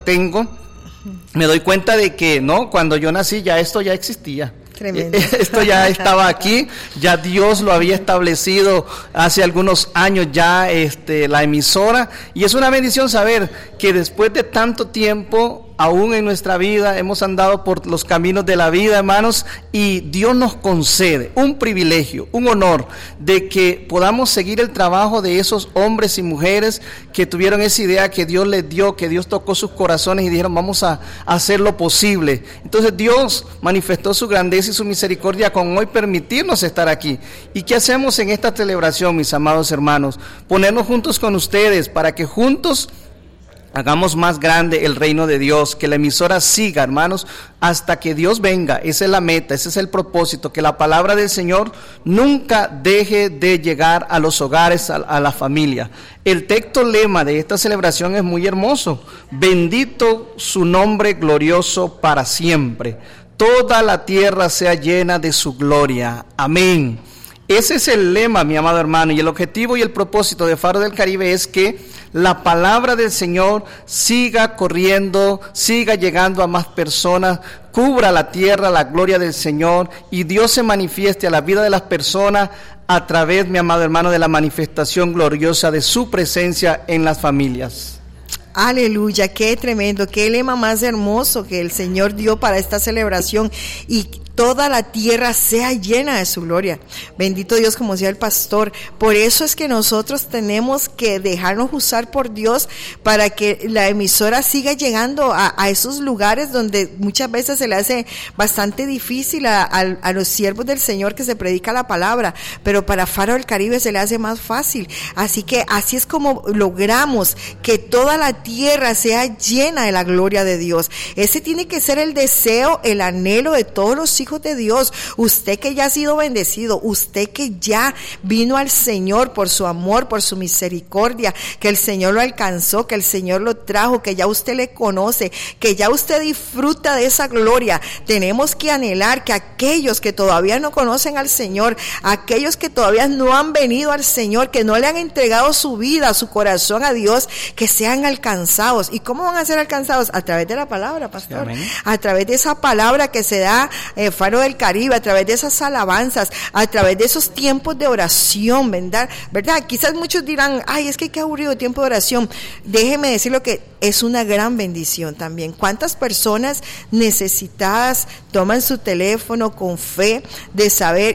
tengo, me doy cuenta de que no, cuando yo nací ya esto ya existía. Tremendo. Esto ya estaba aquí, ya Dios lo había establecido hace algunos años ya la emisora, y es una bendición saber que después de tanto tiempo, aún en nuestra vida, hemos andado por los caminos de la vida, hermanos, y Dios nos concede un privilegio, un honor de que podamos seguir el trabajo de esos hombres y mujeres que tuvieron esa idea que Dios les dio, que Dios tocó sus corazones y dijeron vamos a hacer lo posible. Entonces Dios manifestó su grandeza y su misericordia con hoy permitirnos estar aquí. ¿Y qué hacemos en esta celebración, mis amados hermanos? Ponernos juntos con ustedes para que juntos hagamos más grande el reino de Dios, que la emisora siga, hermanos, hasta que Dios venga. Esa es la meta, ese es el propósito, que la palabra del Señor nunca deje de llegar a los hogares, a la familia. El texto lema de esta celebración es muy hermoso: bendito su nombre glorioso para siempre, toda la tierra sea llena de su gloria. Amén. Ese es el lema, mi amado hermano, y el objetivo y el propósito de Faro del Caribe es que la palabra del Señor siga corriendo, siga llegando a más personas, cubra la tierra la gloria del Señor, y Dios se manifieste a la vida de las personas a través, mi amado hermano, de la manifestación gloriosa de su presencia en las familias. Aleluya, qué tremendo, qué lema más hermoso que el Señor dio para esta celebración, y toda la tierra sea llena de su gloria. Bendito Dios, como decía el pastor. Por eso es que nosotros tenemos que dejarnos usar por Dios para que la emisora siga llegando a esos lugares donde muchas veces se le hace bastante difícil a los siervos del Señor que se predica la palabra, pero para Faro del Caribe se le hace más fácil. Así que así es como logramos que toda la tierra sea llena de la gloria de Dios. Ese tiene que ser el deseo, el anhelo de todos los hijos de Dios. Usted que ya ha sido bendecido, usted que ya vino al Señor por su amor, por su misericordia, que el Señor lo alcanzó, que el Señor lo trajo, que ya usted le conoce, que ya usted disfruta de esa gloria. Tenemos que anhelar que aquellos que todavía no conocen al Señor, aquellos que todavía no han venido al Señor, que no le han entregado su vida, su corazón a Dios, que sean alcanzados. ¿Y cómo van a ser alcanzados? A través de la palabra, pastor. Sí, a través de esa palabra que se da Faro del Caribe, a través de esas alabanzas, a través de esos tiempos de oración, ¿verdad? Quizás muchos dirán, ay, es que qué aburrido tiempo de oración. Déjeme decirlo que es una gran bendición también. ¿Cuántas personas necesitadas toman su teléfono con fe de saber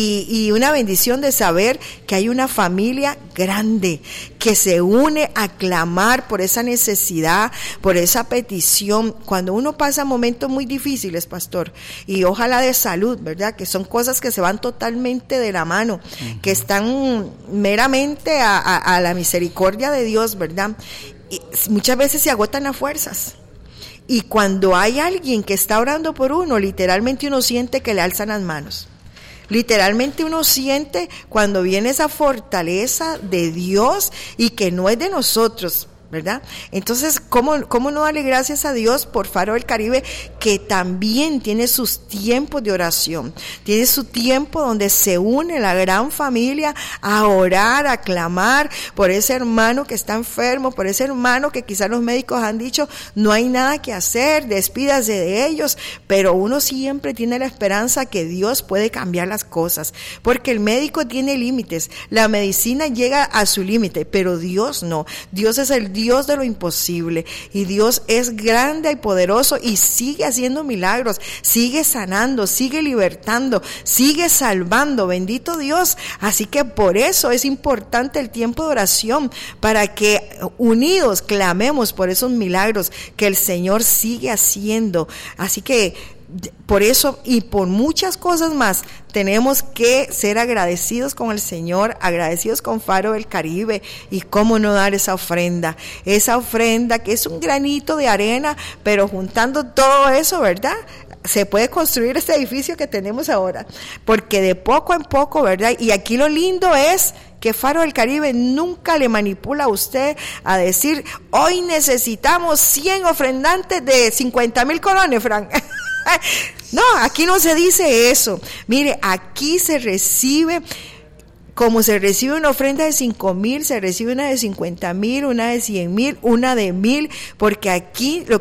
y una bendición de saber que hay una familia grande que se une a clamar por esa necesidad, por esa petición? Cuando uno pasa momentos muy difíciles, pastor, y ojalá de salud, ¿verdad? Que son cosas que se van totalmente de la mano, que están meramente a la misericordia de Dios, ¿verdad? Y muchas veces se agotan las fuerzas. Y cuando hay alguien que está orando por uno, literalmente uno siente que le alzan las manos. Literalmente uno siente cuando viene esa fortaleza de Dios y que no es de nosotros, ¿verdad? Entonces, ¿cómo no darle gracias a Dios por Faro del Caribe, que también tiene sus tiempos de oración, tiene su tiempo donde se une la gran familia a orar, a clamar por ese hermano que está enfermo, por ese hermano que quizás los médicos han dicho, no hay nada que hacer, despídase de ellos, pero uno siempre tiene la esperanza que Dios puede cambiar las cosas, porque el médico tiene límites, la medicina llega a su límite, pero Dios no. Dios es el Dios de lo imposible, y Dios es grande y poderoso y sigue haciendo milagros, sigue sanando, sigue libertando, sigue salvando, bendito Dios. Así que por eso es importante el tiempo de oración, para que unidos clamemos por esos milagros que el Señor sigue haciendo. Así que por eso y por muchas cosas más tenemos que ser agradecidos con el Señor, agradecidos con Faro del Caribe, y cómo no dar esa ofrenda que es un granito de arena, pero juntando todo eso, ¿verdad? Se puede construir este edificio que tenemos ahora, porque de poco en poco, ¿verdad? Y aquí lo lindo es que Faro del Caribe nunca le manipula a usted a decir, hoy necesitamos 100 ofrendantes de 50,000 colones, Frank. No, aquí no se dice eso. Mire, aquí se recibe, como se recibe una ofrenda de 5,000, se recibe una de 50,000, una de 100,000, una de 1,000, porque aquí lo